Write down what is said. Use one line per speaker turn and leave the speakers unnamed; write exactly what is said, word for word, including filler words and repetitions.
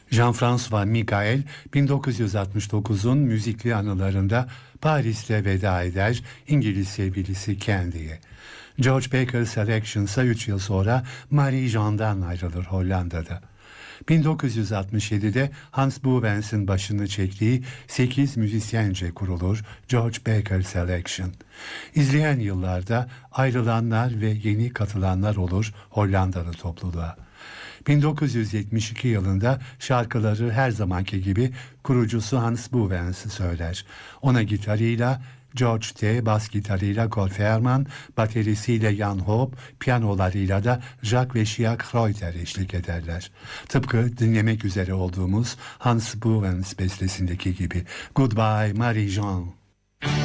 Jean-François Michael bin dokuz yüz altmış dokuzun müzikli anılarında Paris'te veda eder İngiliz sevgilisi Candy'ye. George Baker Selection ise üç yıl sonra Marie Jeanne'dan ayrılır Hollanda'da. bin dokuz yüz altmış yedide Hans Bouvens'in başını çektiği sekiz müzisyence kurulur George Baker Selection. İzleyen yıllarda ayrılanlar ve yeni katılanlar olur Hollandalı topluluğa. bin dokuz yüz yetmiş iki yılında şarkıları her zamanki gibi kurucusu Hans Bouvens söyler. Ona gitarıyla George T, bas gitarıyla Golf Herman, baterisiyle Jan Hoop, piyanolarıyla da Jacques ve Jacques Reuter eşlik ederler. Tıpkı dinlemek üzere olduğumuz Hans Bouvens bestesindeki gibi. Goodbye Marie-Jeanne.